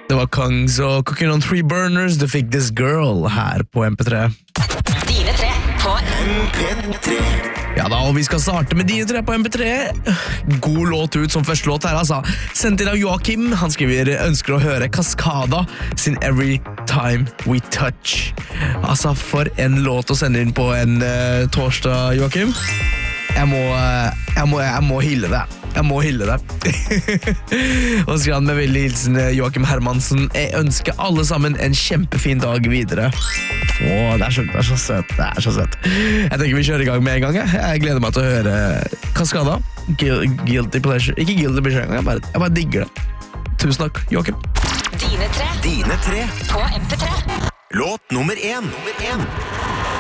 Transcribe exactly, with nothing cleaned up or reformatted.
Det var Kongs og Cooking on Three Burners. Du fikk This Girl her på M P tre. Dine tre på M P tre. Ja da, og vi skal starte med Dine tre på M P tre. God låt ut som første låt her, altså. Sendt inn av Joakim. Han skriver ønsker å høre Kaskada sin Every Time We Touch. Altså, for en låt å sende inn på en uh, torsdag, Joakim. Jeg må, uh, jeg må, jeg må hylle det. Jeg må hylle det. Og så skriver han med veldig hilsen Joakim Hermansen. Jeg ønsker alle sammen en kjempefin dag videre. Åh, det er så, det er så søt. Det er så søt. Jeg tenker vi kjører i gang med en gang. Jeg, jeg gleder meg til å høre Kaskada. Guilty pleasure. Ikke guilty pleasure engang, jeg bare, jeg bare digger det. Tusen takk, Joakim. Dine tre Dine tre på M P tre. Låt nummer én. Nummer én.